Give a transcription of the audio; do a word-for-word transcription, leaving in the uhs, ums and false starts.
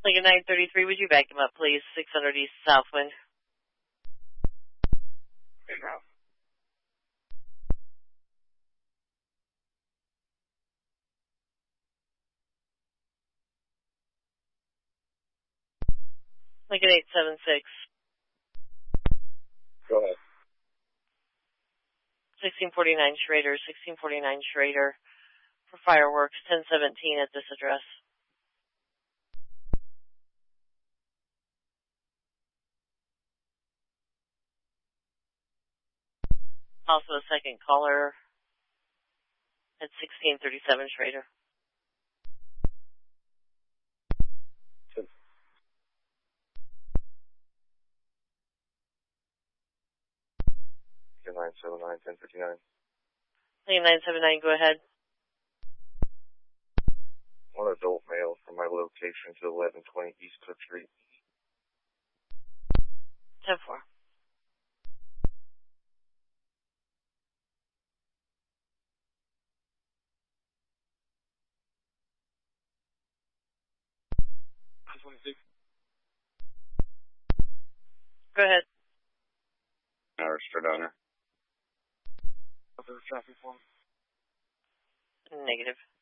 Lincoln nine thirty-three, would you back him up, please? six hundred east southwind. Lincoln eight seven six. Go ahead. sixteen forty-nine Schrader, sixteen forty-nine Schrader for fireworks, ten seventeen at this address. Also a second caller at sixteen thirty-seven Schrader. nine seven nine, ten fifty-nine. nine seven nine, go ahead. One adult male from my location to eleven twenty East Cook Street. ten four. twenty-six. Go ahead. Hour straight honor. Traffic form. Negative.